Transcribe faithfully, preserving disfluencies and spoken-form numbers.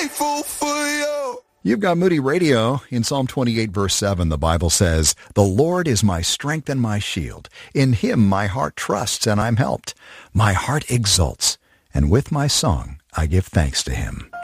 grateful for you. You've got Moody Radio. In Psalm twenty-eight, verse seven, the Bible says, "The Lord is my strength and my shield. In him my heart trusts, and I'm helped. My heart exults, and with my song I give thanks to him."